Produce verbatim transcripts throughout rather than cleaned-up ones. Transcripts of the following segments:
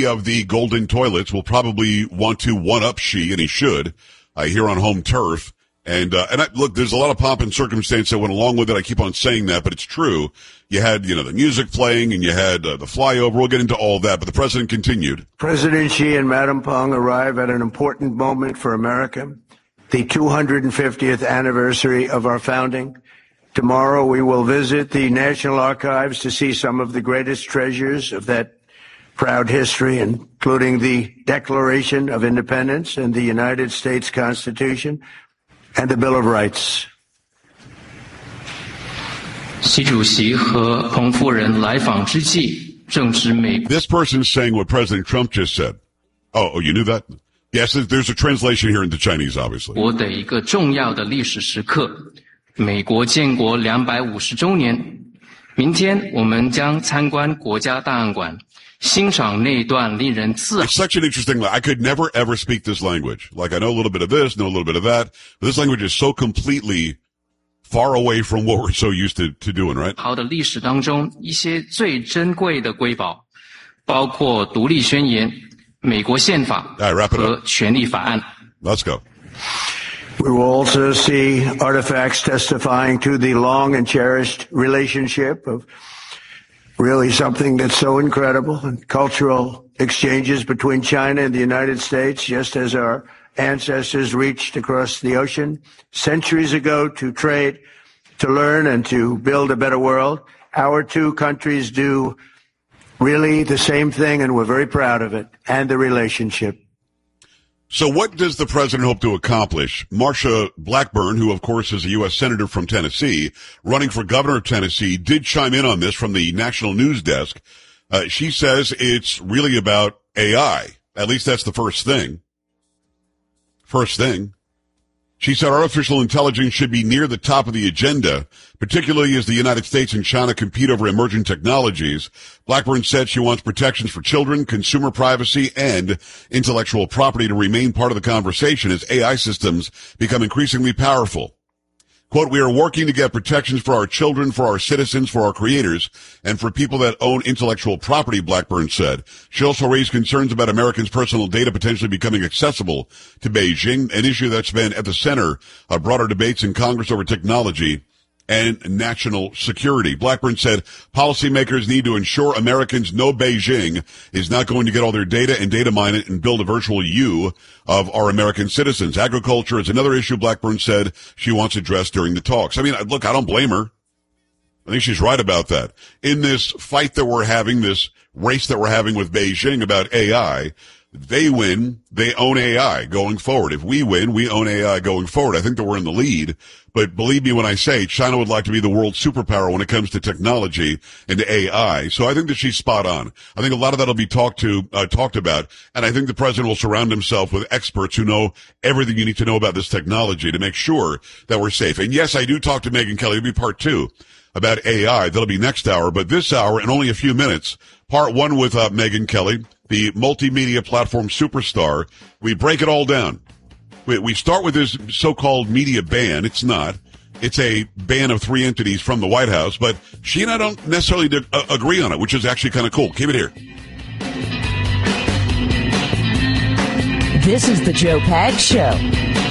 of the golden toilets will probably want to one-up Xi, and he should, uh, here on home turf. And, uh, and I, look, there's a lot of pomp and circumstance that went along with it. I keep on saying that, but it's true. You had, you know, the music playing, and you had uh, the flyover. We'll get into all of that, but the president continued. President Xi and Madam Peng arrive at an important moment for America, the two hundred fiftieth anniversary of our founding. Tomorrow we will visit the National Archives to see some of the greatest treasures of that proud history, including the Declaration of Independence and the United States Constitution and the Bill of Rights. 习主席和彭夫人来访之际，正值美。 This person's saying what President Trump just said. Oh, oh, you knew that? Yes, there's a translation here into Chinese, obviously. 国的一个重要的历史时刻，美国建国两百五十周年。明天我们将参观国家档案馆，欣赏那段令人自豪。 It's such an interesting. I could never ever speak this language. Like I know a little bit of this, know a little bit of that. But this language is so completely far away from what we're so used to to doing, right? 好的历史当中，一些最珍贵的瑰宝，包括独立宣言、美国宪法和权利法案。 Let's go. We will also see artifacts testifying to the long and cherished relationship of really something that's so incredible, and cultural exchanges between China and the United States, just as our ancestors reached across the ocean centuries ago to trade, to learn, and to build a better world. Our two countries do really the same thing, and we're very proud of it, and the relationship. So what does the president hope to accomplish? Marsha Blackburn, who of course is a U S senator from Tennessee, running for governor of Tennessee, did chime in on this from the national news desk. Uh, she says it's really about A I. At least that's the first thing. First thing. She said artificial intelligence should be near the top of the agenda, particularly as the United States and China compete over emerging technologies. Blackburn said she wants protections for children, consumer privacy, and intellectual property to remain part of the conversation as A I systems become increasingly powerful. Quote, we are working to get protections for our children, for our citizens, for our creators, and for people that own intellectual property, Blackburn said. She also raised concerns about Americans' personal data potentially becoming accessible to Beijing, an issue that's been at the center of broader debates in Congress over technology and national security. Blackburn said policymakers need to ensure Americans know Beijing is not going to get all their data and data mine it and build a virtual you of our American citizens. Agriculture is another issue Blackburn said she wants addressed during the talks. I mean, look, I don't blame her. I think she's right about that. In this fight that we're having, this race that we're having with Beijing about A I, they win, they own A I going forward. If we win, we own A I going forward. I think that we're in the lead. But believe me when I say China would like to be the world superpower when it comes to technology and to A I. So I think that she's spot on. I think a lot of that will be talked to, uh, talked about. And I think the president will surround himself with experts who know everything you need to know about this technology to make sure that we're safe. And yes, I do talk to Megyn Kelly. It'll be part two about A I. That'll be next hour. But this hour, in only a few minutes, part one with uh, Megyn Kelly, the multimedia platform superstar. We break it all down. We, we start with this so-called media ban. It's not. It's a ban of three entities from the White House, but she and I don't necessarily did, uh, agree on it, which is actually kind of cool. Keep it here. This is the Joe Pags Show.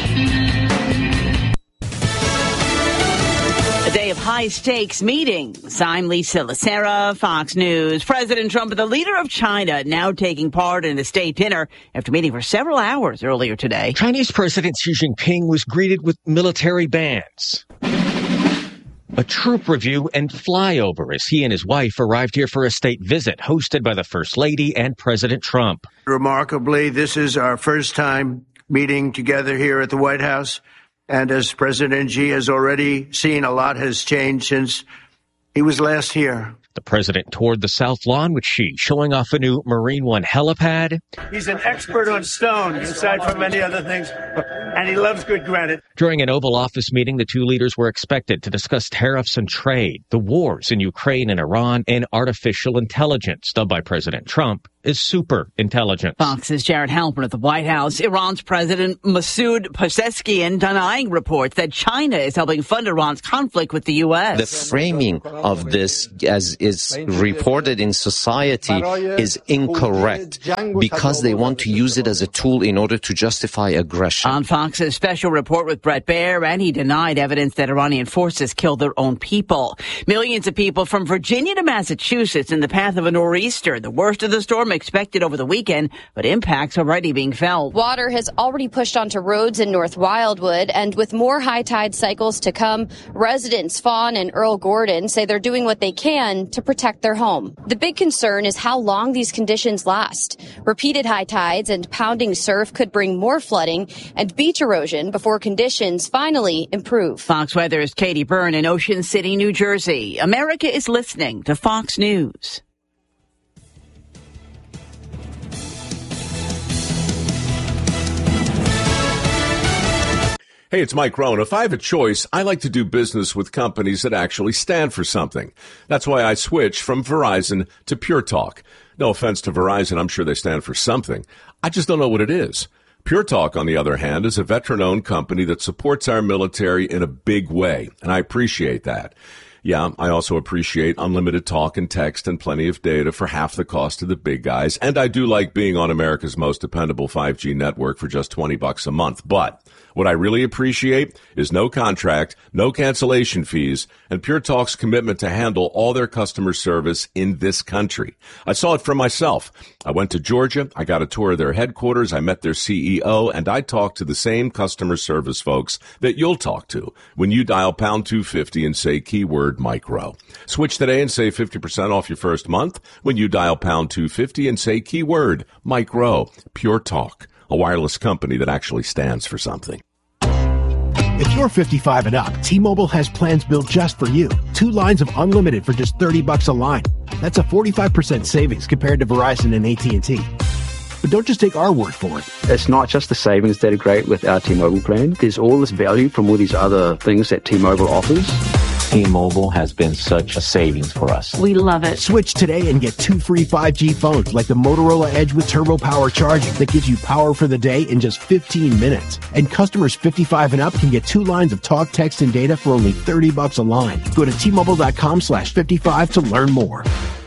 A day of high-stakes meetings. I'm Lisa Lacera, Fox News. President Trump and the leader of China now taking part in a state dinner after meeting for several hours earlier today. Chinese President Xi Jinping was greeted with military bands, a troop review, and flyover as he and his wife arrived here for a state visit hosted by the First Lady and President Trump. Remarkably, this is our first time meeting together here at the White House. And as President Xi has already seen, a lot has changed since he was last here. The president toured the South Lawn with Xi, showing off a new Marine One helipad. He's an expert on stone, aside from many other things, and he loves good granite. During an Oval Office meeting, the two leaders were expected to discuss tariffs and trade, the wars in Ukraine and Iran, and artificial intelligence, dubbed by President Trump is super intelligence. Fox's Jared Halpern at the White House. Iran's President Masoud Pezeshkian denying reports that China is helping fund Iran's conflict with the U S. The framing of this, as is reported in society, is incorrect because they want to use it as a tool in order to justify aggression. On Fox's special report with Brett Baer, and he denied evidence that Iranian forces killed their own people. Millions of people from Virginia to Massachusetts in the path of a nor'easter, the worst of the storm expected over the weekend, but impacts already being felt. Water has already pushed onto roads in North Wildwood, and with more high tide cycles to come, residents Fawn and Earl Gordon say they're doing what they can to protect their home. The big concern is how long these conditions last. Repeated high tides and pounding surf could bring more flooding and beach erosion before conditions finally improve. Fox Weather's Katie Byrne in Ocean City, New Jersey. America is listening to Fox News. Hey, it's Mike Rohn. If I have a choice, I like to do business with companies that actually stand for something. That's why I switched from Verizon to Pure Talk. No offense to Verizon, I'm sure they stand for something. I just don't know what it is. Pure Talk, on the other hand, is a veteran-owned company that supports our military in a big way, and I appreciate that. Yeah, I also appreciate unlimited talk and text and plenty of data for half the cost of the big guys, and I do like being on America's most dependable five G network for just twenty bucks a month, but what I really appreciate is no contract, no cancellation fees, and Pure Talk's commitment to handle all their customer service in this country. I saw it for myself. I went to Georgia, I got a tour of their headquarters, I met their C E O, and I talked to the same customer service folks that you'll talk to when you dial pound two fifty and say keyword micro. Switch today and save fifty percent off your first month when you dial pound two fifty and say keyword micro. Pure Talk, a wireless company that actually stands for something. If you're fifty-five and up, T-Mobile has plans built just for you. Two lines of unlimited for just thirty bucks a line. That's a forty-five percent savings compared to Verizon and A T and T. But don't just take our word for it. It's not just the savings that are great with our T-Mobile plan. There's all this value from all these other things that T-Mobile offers. T-Mobile has been such a savings for us. We love it. Switch today and get two free five G phones like the Motorola Edge with Turbo Power charging that gives you power for the day in just fifteen minutes. And customers fifty-five and up can get two lines of talk, text, and data for only thirty bucks a line. Go to T-Mobile.com slash 55 to learn more.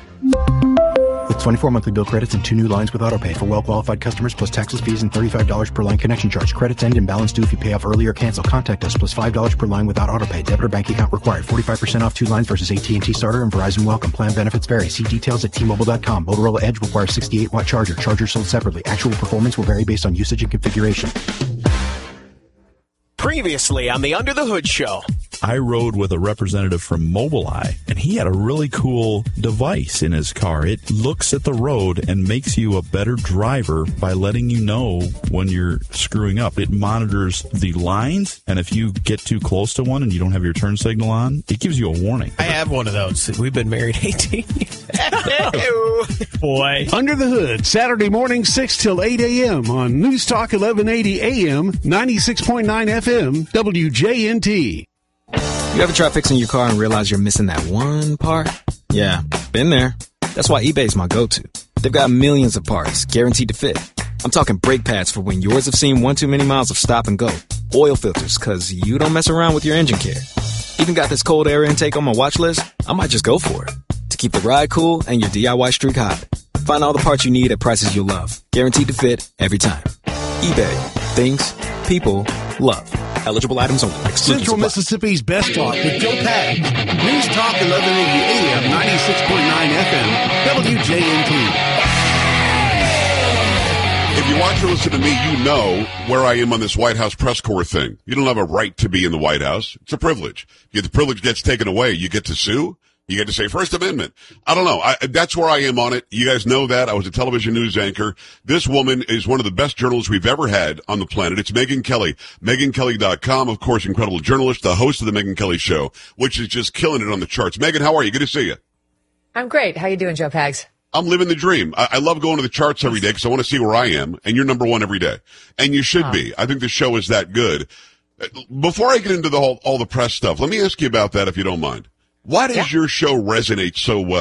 With twenty-four monthly bill credits and two new lines with autopay for well-qualified customers plus taxes, fees, and thirty-five dollars per line connection charge. Credits end and balance due if you pay off early or cancel. Contact us plus five dollars per line without autopay. Debit or bank account required. forty-five percent off two lines versus A T and T Starter and Verizon Welcome. Plan benefits vary. See details at T Mobile dot com. Motorola Edge requires sixty-eight watt charger. Charger sold separately. Actual performance will vary based on usage and configuration. Previously on the Under the Hood Show. I rode with a representative from Mobileye, and he had a really cool device in his car. It looks at the road and makes you a better driver by letting you know when you're screwing up. It monitors the lines, and if you get too close to one and you don't have your turn signal on, it gives you a warning. I have one of those. We've been married eighteen years. Boy. Under the Hood, Saturday morning, six till eight a.m. on News Talk eleven eighty A M, ninety-six point nine F M, W J N T. You ever try fixing your car and realize you're missing that one part? Yeah, been there. That's why eBay's my go-to. They've got millions of parts, guaranteed to fit. I'm talking brake pads for when yours have seen one too many miles of stop and go. Oil filters, cause you don't mess around with your engine care. Even got this cold air intake on my watch list. I might just go for it. To keep the ride cool and your D I Y streak hot. Find all the parts you need at prices you'll love. Guaranteed to fit every time. eBay. Things people love. Eligible items only. Central Mississippi's Best Talk with Joe Pags. News Talk eleven eighty A M, ninety-six point nine F M, W J N T. If you watch or listen to me, you know where I am on this White House press corps thing. You don't have a right to be in the White House. It's a privilege. If the privilege gets taken away, you get to sue. You get to say First Amendment. I don't know. I, that's where I am on it. You guys know that. I was a television news anchor. This woman is one of the best journalists we've ever had on the planet. It's Megyn Kelly. Megyn Kelly dot com, of course, incredible journalist, the host of the Megyn Kelly Show, which is just killing it on the charts. Megyn, how are you? Good to see you. I'm great. How you doing, Joe Pags? I'm living the dream. I, I love going to the charts every day because I want to see where I am, and you're number one every day. And you should oh. be. I think the show is that good. Before I get into the whole, all the press stuff, let me ask you about that if you don't mind. Why does yeah. your show resonate so well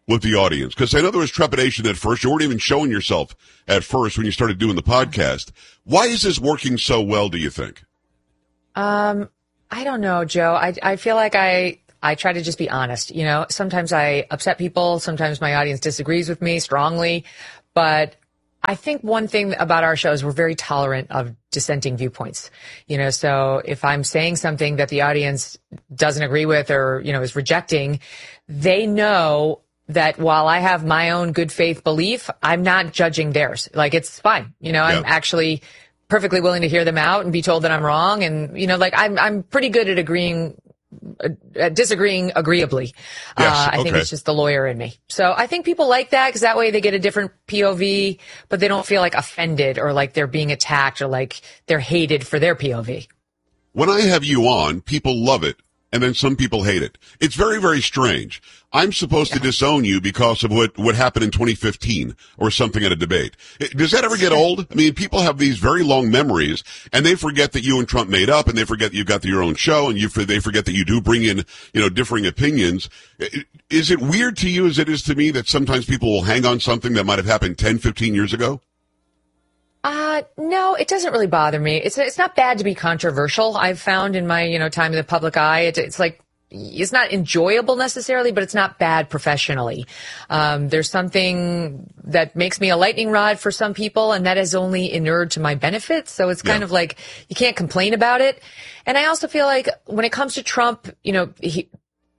with the audience? Because I know there was trepidation at first. You weren't even showing yourself at first when you started doing the podcast. Why is this working so well, do you think? Um, I don't know, Joe. I, I feel like I, I try to just be honest. You know, sometimes I upset people. Sometimes my audience disagrees with me strongly. But I think one thing about our show is we're very tolerant of dissenting viewpoints. You know, so if I'm saying something that the audience doesn't agree with or, you know, is rejecting, they know that while I have my own good faith belief, I'm not judging theirs. Like, it's fine. You know, I'm yeah. actually perfectly willing to hear them out and be told that I'm wrong. And, you know, like I'm, I'm pretty good at agreeing, uh, disagreeing agreeably. Yes, uh, I okay. think it's just the lawyer in me. So I think people like that because that way they get a different P O V, but they don't feel like offended or like they're being attacked or like they're hated for their P O V. When I have you on, people love it, and then some people hate it. It's very, very strange. I'm supposed yeah. to disown you because of what, what happened in twenty fifteen or something at a debate. Does that ever get old? I mean, people have these very long memories, and they forget that you and Trump made up, and they forget that you've got your own show, and you they forget that you do bring in, you know, differing opinions. Is it weird to you as it is to me that sometimes people will hang on something that might have happened ten, fifteen years ago? Uh, no, it doesn't really bother me. It's it's not bad to be controversial. I've found in my, you know, time in the public eye, it, it's like, it's not enjoyable necessarily, but it's not bad professionally. Um, there's something that makes me a lightning rod for some people, and that is only inured to my benefit. So it's kind yeah. of like, you can't complain about it. And I also feel like when it comes to Trump, you know, he,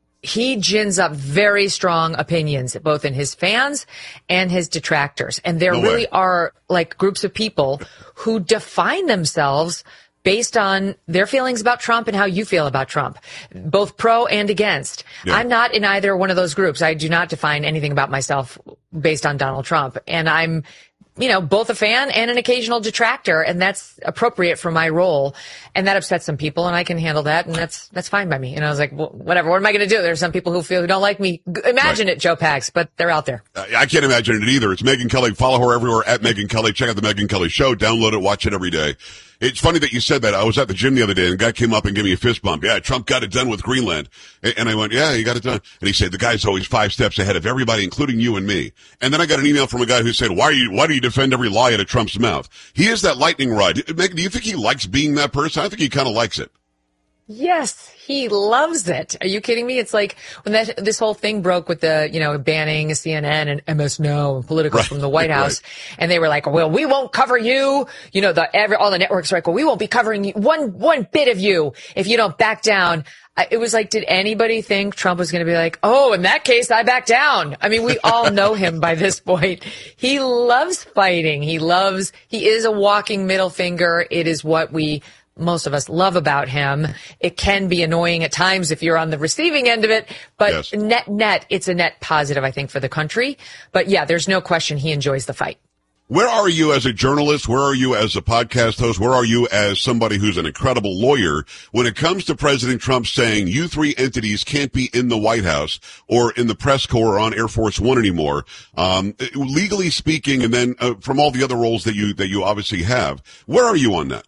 He gins up very strong opinions, both in his fans and his detractors. And there no really way. are like groups of people who define themselves based on their feelings about Trump and how you feel about Trump, both pro and against. Yeah. I'm not in either one of those groups. I do not define anything about myself based on Donald Trump. And I'm, you know, both a fan and an occasional detractor, and that's appropriate for my role. And that upsets some people, and I can handle that, and that's that's fine by me. And I was like, well, whatever, what am I going to do? There's some people who feel who don't like me. Imagine right. it, Joe Pags, but they're out there. I can't imagine it either. It's Megyn Kelly. Follow her everywhere at Megyn Kelly. Check out the Megyn Kelly Show. Download it. Watch it every day. It's funny that you said that. I was at the gym the other day, and a guy came up and gave me a fist bump. Yeah, Trump got it done with Greenland. And I went, yeah, he got it done. And he said, the guy's always five steps ahead of everybody, including you and me. And then I got an email from a guy who said, why are you, why do you defend every lie out of Trump's mouth? He is that lightning rod. Megyn, do you think he likes being that person? I think he kind of likes it. Yes, he loves it. Are you kidding me? It's like when that this whole thing broke with the, you know, banning C N N and M S Now and politicals right. from the White House. Right. And they were like, well, we won't cover you. You know, the every, all the networks are like, well, we won't be covering you, one, one bit of you if you don't back down. I, it was like, did anybody think Trump was going to be like, oh, in that case, I back down? I mean, we all know him by this point. He loves fighting. He loves, he is a walking middle finger. It is what we most of us love about him. It can be annoying at times if you're on the receiving end of it, but yes. net, net, it's a net positive, I think, for the country. But yeah, there's no question he enjoys the fight. Where are you as a journalist? Where are you as a podcast host? Where are you as somebody who's an incredible lawyer when it comes to President Trump saying you three entities can't be in the White House or in the press corps or on Air Force One anymore? Um, legally speaking, and then uh, from all the other roles that you, that you obviously have, where are you on that?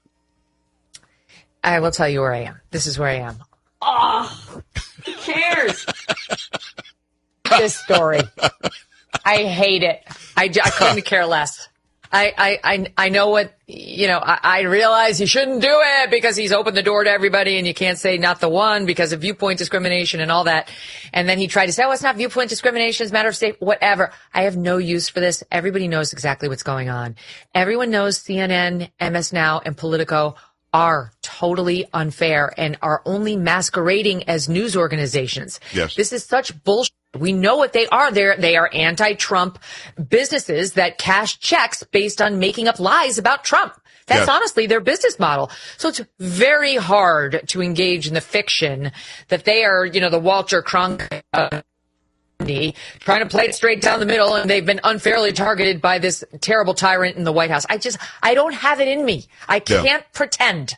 I will tell you where I am. This is where I am. Oh, who cares? This story. I hate it. I, I couldn't care less. I, I, I, I know what, you know, I, I realize he shouldn't do it because he's opened the door to everybody and you can't say not the one because of viewpoint discrimination and all that. And then he tried to say, oh, it's not viewpoint discrimination. It's a matter of state, whatever. I have no use for this. Everybody knows exactly what's going on. Everyone knows C N N, M S Now, and Politico are totally unfair and are only masquerading as news organizations. Yes. This is such bullshit. We know what they are. They're, they are anti-Trump businesses that cash checks based on making up lies about Trump. That's yes. honestly their business model. So it's very hard to engage in the fiction that they are, you know, the Walter Cronkite, uh, trying to play it straight down the middle, and they've been unfairly targeted by this terrible tyrant in the White House. I just, I don't have it in me. I can't yeah. pretend.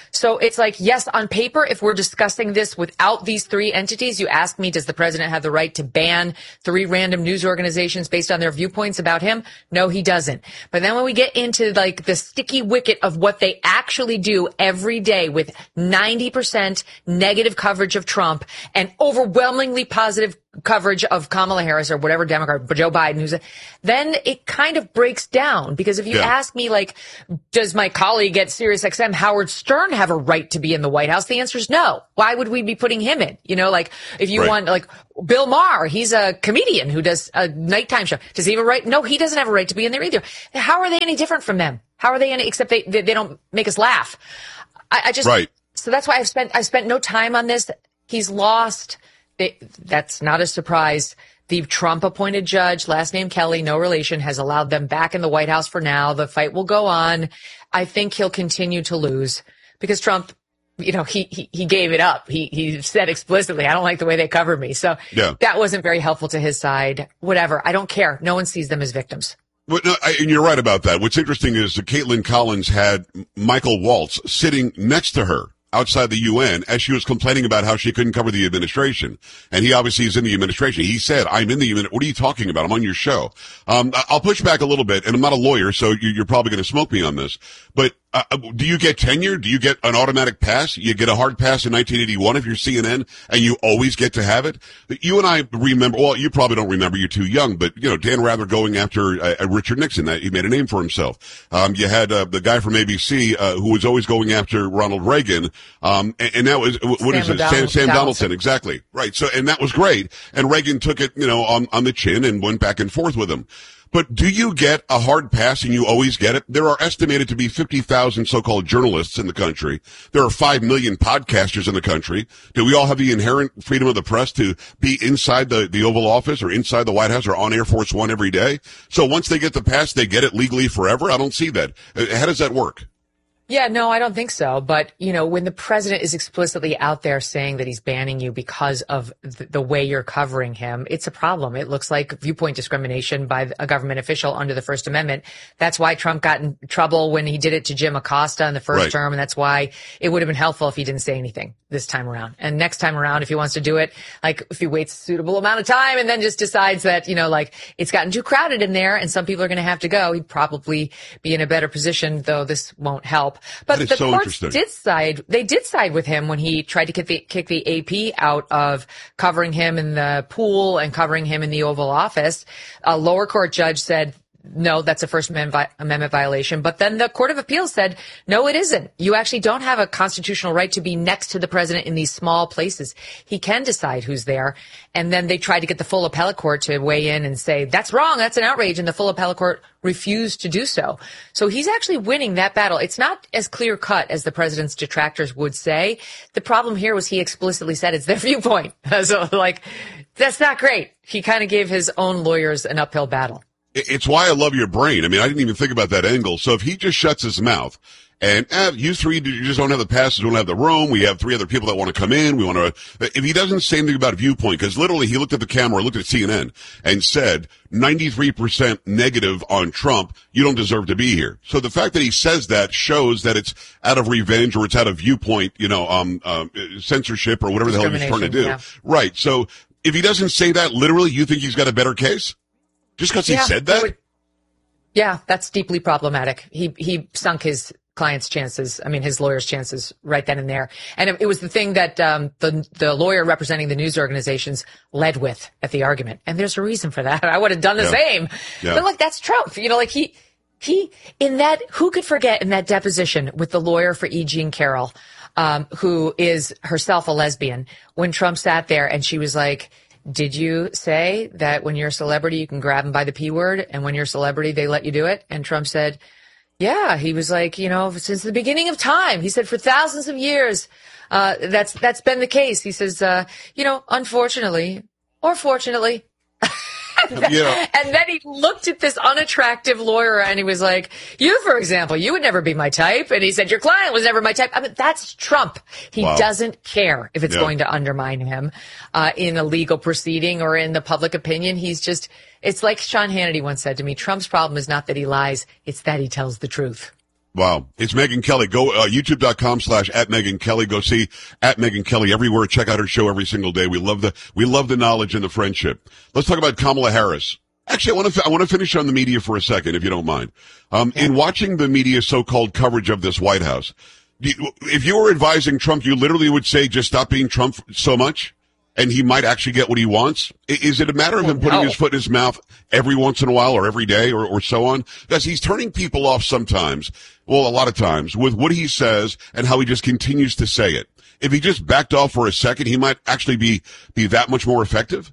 So it's like, yes, on paper, if we're discussing this without these three entities, you ask me, does the president have the right to ban three random news organizations based on their viewpoints about him? No, he doesn't. But then when we get into like the sticky wicket of what they actually do every day with ninety percent negative coverage of Trump and overwhelmingly positive coverage of Kamala Harris or whatever Democrat, Joe Biden, who's a, then it kind of breaks down. Because if you yeah. ask me, like, does my colleague at Sirius X M, Howard Stern, have a right to be in the White House? The answer is no. Why would we be putting him in? You know, like, if you right. want, like, Bill Maher, he's a comedian who does a nighttime show. Does he have a right? No, he doesn't have a right to be in there either. How are they any different from them? How are they any, except they, they, they don't make us laugh. I, I just, right. so that's why I've spent, I've spent no time on this. He's lost. They, that's not a surprise. The Trump-appointed judge, last name Kelly, no relation, has allowed them back in the White House for now. The fight will go on. I think he'll continue to lose because Trump, you know, he he, he gave it up. He he said explicitly, I don't like the way they covered me. So yeah. that wasn't very helpful to his side. Whatever. I don't care. No one sees them as victims. Well, no, I, and you're right about that. What's interesting is that Caitlin Collins had Michael Waltz sitting next to her outside the U N as she was complaining about how she couldn't cover the administration. And he obviously is in the administration. He said, I'm in the administration. What are you talking about? I'm on your show. Um, I'll push back a little bit, and I'm not a lawyer, so you're probably going to smoke me on this. But uh, do you get tenure? Do you get an automatic pass? You get a hard pass in nineteen eighty-one if you're C N N, and you always get to have it? You and I remember, well, you probably don't remember, you're too young, but, you know, Dan Rather going after uh, Richard Nixon. That he made a name for himself. Um, you had uh, the guy from A B C uh, who was always going after Ronald Reagan. Um, and, and that was, what Sam is it? Sam, Sam Donaldson. Donaldson, exactly. Right. So, and that was great. And Reagan took it, you know, on, on the chin and went back and forth with him. But do you get a hard pass and you always get it? There are estimated to be fifty thousand so-called journalists in the country. There are five million podcasters in the country. Do we all have the inherent freedom of the press to be inside the, the Oval Office or inside the White House or on Air Force One every day? So once they get the pass, they get it legally forever? I don't see that. How does that work? Yeah, no, I don't think so. But, you know, when the president is explicitly out there saying that he's banning you because of th- the way you're covering him, it's a problem. It looks like viewpoint discrimination by a government official under the First Amendment. That's why Trump got in trouble when he did it to Jim Acosta in the first right. term. And that's why it would have been helpful if he didn't say anything this time around. And next time around, if he wants to do it, like if he waits a suitable amount of time and then just decides that, you know, like it's gotten too crowded in there and some people are going to have to go, he'd probably be in a better position, though this won't help. But the so courts did side, they did side with him when he tried to kick the, kick the A P out of covering him in the pool and covering him in the Oval Office. A lower court judge said, no, that's a First Amendment violation. But then the Court of Appeals said, no, it isn't. You actually don't have a constitutional right to be next to the president in these small places. He can decide who's there. And then they tried to get the full appellate court to weigh in and say, that's wrong, that's an outrage. And the full appellate court refused to do so. So he's actually winning that battle. It's not as clear cut as the president's detractors would say. The problem here was he explicitly said it's their viewpoint. So, like, that's not great. He kind of gave his own lawyers an uphill battle. It's why I love your brain. I mean, I didn't even think about that angle. So if he just shuts his mouth and eh, you three you just don't have the passes, don't have the room. We have three other people that want to come in. We want to, if he doesn't say anything about viewpoint, because literally he looked at the camera, looked at C N N and said ninety-three percent negative on Trump. You don't deserve to be here. So the fact that he says that shows that it's out of revenge or it's out of viewpoint, you know, um, um, censorship or whatever the hell he's trying to do. Yeah. Right. So if he doesn't say that literally, you think he's got a better case? Just because he yeah, said that? Would, yeah, that's deeply problematic. He he sunk his client's chances, I mean, his lawyer's chances right then and there. And it, it was the thing that um, the the lawyer representing the news organizations led with at the argument. And there's a reason for that. I would have done the yeah. same. Yeah. But, like, that's Trump. You know, like, he, he, in that, who could forget in that deposition with the lawyer for E. Jean Carroll, um, who is herself a lesbian, when Trump sat there and she was like, did you say that when you're a celebrity, you can grab them by the P word, and when you're a celebrity, they let you do it? And Trump said, yeah. He was like, you know, since the beginning of time, he said, for thousands of years, uh, that's, that's been the case. He says, uh, you know, unfortunately or fortunately. And then, yeah. and then he looked at this unattractive lawyer and he was like, you, for example, you would never be my type. And he said, your client was never my type. I mean, that's Trump. He wow. doesn't care if it's yeah. going to undermine him uh, in a legal proceeding or in the public opinion. He's just, it's like Sean Hannity once said to me, Trump's problem is not that he lies, it's that he tells the truth. Wow. It's Megyn Kelly. Go, uh, youtube.com slash at Megyn Kelly. Go see at Megyn Kelly everywhere. Check out her show every single day. We love the, we love the knowledge and the friendship. Let's talk about Kamala Harris. Actually, I want to, I want to finish on the media for a second, if you don't mind. Um, in watching the media so-called coverage of this White House, do you, if you were advising Trump, you literally would say, just stop being Trump so much, and he might actually get what he wants? Is it a matter of him putting no. his foot in his mouth every once in a while or every day or, or so on? Because he's turning people off sometimes, well, a lot of times, with what he says and how he just continues to say it. If he just backed off for a second, he might actually be, be that much more effective.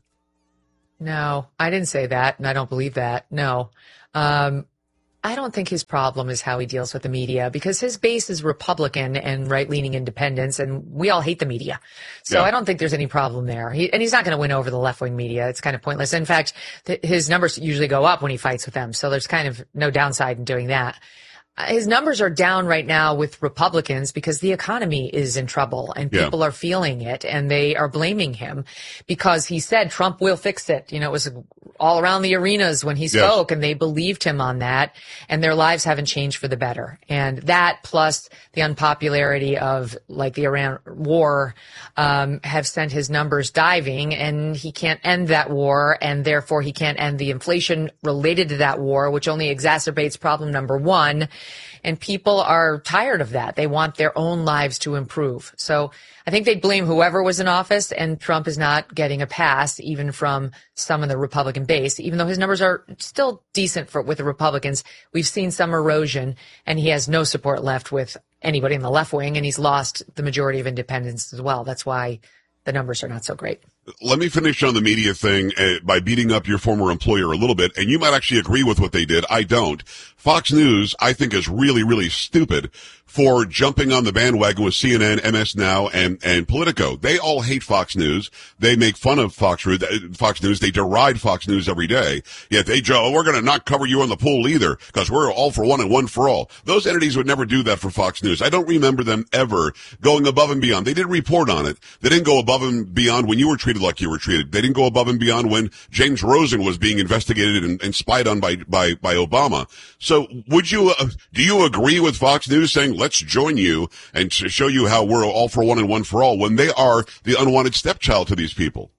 No, I didn't say that, and I don't believe that. No. Um, I don't think his problem is how he deals with the media, because his base is Republican and right-leaning independents, and we all hate the media. So yeah. I don't think there's any problem there. He, and he's not going to win over the left-wing media. It's kind of pointless. In fact, th- his numbers usually go up when he fights with them, so there's kind of no downside in doing that. His numbers are down right now with Republicans because the economy is in trouble and people yeah. are feeling it, and they are blaming him because he said Trump will fix it. You know, it was all around the arenas when he spoke, yes. and they believed him on that, and their lives haven't changed for the better. And that plus the unpopularity of like the Iran war um, have sent his numbers diving, and he can't end that war, and therefore he can't end the inflation related to that war, which only exacerbates problem number one. And people are tired of that. They want their own lives to improve. So I think they'd blame whoever was in office, and Trump is not getting a pass even from some of the Republican base, even though his numbers are still decent for with the Republicans. We've seen some erosion, and he has no support left with anybody in the left wing, and he's lost the majority of independents as well. That's why the numbers are not so great. Let me finish on the media thing uh, by beating up your former employer a little bit, and you might actually agree with what they did. I don't. Fox News, I think, is really, really stupid for jumping on the bandwagon with C N N, M S Now, and, and Politico. They all hate Fox News. They make fun of Fox, Fox News. They deride Fox News every day. Yet they, Joe, we're going to not cover you on the poll either because we're all for one and one for all. Those entities would never do that for Fox News. I don't remember them ever going above and beyond. They did report on it. They didn't go above and beyond when you were treated like you were treated. They didn't go above and beyond when James Rosen was being investigated and, and spied on by, by, by Obama. So would you, uh, do you agree with Fox News saying, let's join you and to show you how we're all for one and one for all when they are the unwanted stepchild to these people?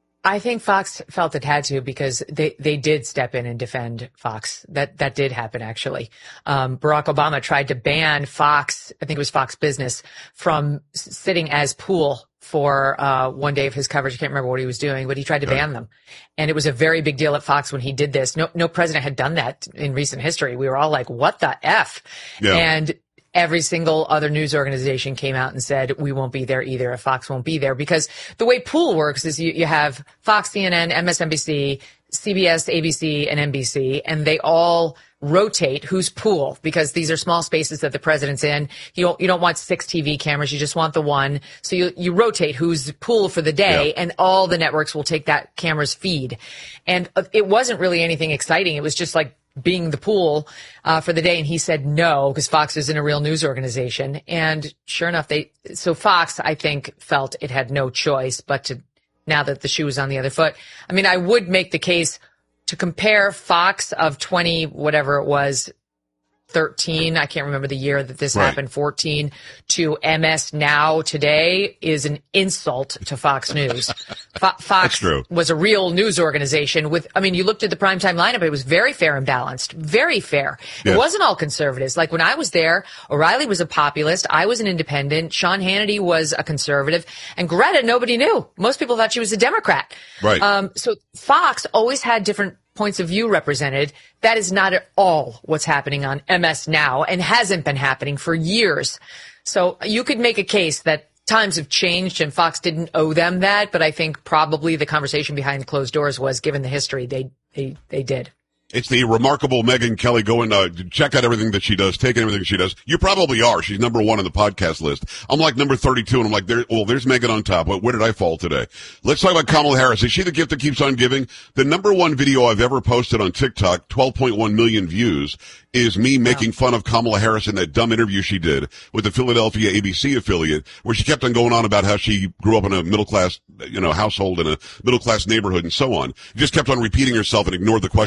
I think Fox felt it had to because they, they did step in and defend Fox. That, that did happen, actually. Um, Barack Obama tried to ban Fox, I think it was Fox Business, from sitting as pool for uh one day of his coverage. I can't remember what he was doing, but he tried to ban them. And it was a very big deal at Fox when he did this. No no president had done that in recent history. We were all like, what the F? Yeah. And every single other news organization came out and said, we won't be there either if Fox won't be there. Because the way pool works is you, you have Fox, C N N, M S N B C, C B S, A B C, and N B C, and they all rotate who's pool because these are small spaces that the president's in. You don't, you don't want six T V cameras. You just want the one. So you, you rotate who's pool for the day, yeah. and all the networks will take that camera's feed. And it wasn't really anything exciting. It was just like being the pool uh, for the day. And he said no, because Fox isn't a real news organization. And sure enough, they, so Fox, I think, felt it had no choice but to, now that the shoe was on the other foot. I mean, I would make the case to compare Fox of twenty, whatever it was, thirteen, I can't remember the year that this right. happened, fourteen, to M S Now today is an insult to Fox News. Fo- Fox was a real news organization with, I mean, you looked at the primetime lineup, it was very fair and balanced, very fair. Yes. It wasn't all conservatives. Like when I was there, O'Reilly was a populist, I was an independent, Sean Hannity was a conservative, and Greta, nobody knew. Most people thought she was a Democrat. Right. Um, so Fox always had different points of view represented. That is not at all what's happening on M S Now and hasn't been happening for years. So you could make a case that times have changed and Fox didn't owe them that, but I think probably the conversation behind closed doors was, given the history, they they, they did. It's the remarkable Megyn Kelly. Go and uh, check out everything that she does, take in everything she does. You probably are. She's number one on the podcast list. I'm like number thirty-two, and I'm like, there, well, there's Megyn on top. Where did I fall today? Let's talk about Kamala Harris. Is she the gift that keeps on giving? The number one video I've ever posted on TikTok, twelve point one million views, is me making fun of Kamala Harris in that dumb interview she did with the Philadelphia A B C affiliate, where she kept on going on about how she grew up in a middle-class, you know, household in a middle-class neighborhood and so on. Just kept on repeating herself and ignored the questions the guy was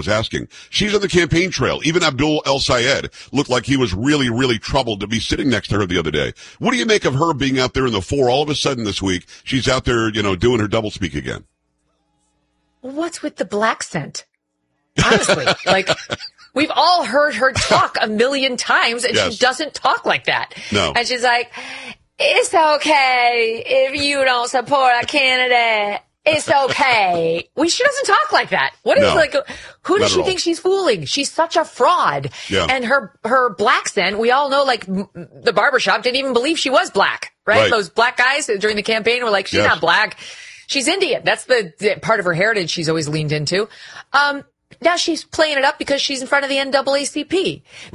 was asking. She's on the campaign trail. Even Abdul El Sayed looked like he was really, really troubled to be sitting next to her the other day. What do you make of her being out there in the four? All of a sudden this week, she's out there, you know, doing her doublespeak again. What's with the black scent? Honestly, like, we've all heard her talk a million times, and yes. she doesn't talk like that. No. And she's like, it's okay if you don't support a candidate. It's okay. We, she doesn't talk like that. What is no, like, who does she think she's fooling? She's such a fraud. Yeah. And her, her black scent, we all know, like, the barbershop didn't even believe she was black, right? right. Those black guys during the campaign were like, she's yes. not black. She's Indian. That's the, the part of her heritage she's always leaned into. Um, now she's playing it up because she's in front of the N double A C P.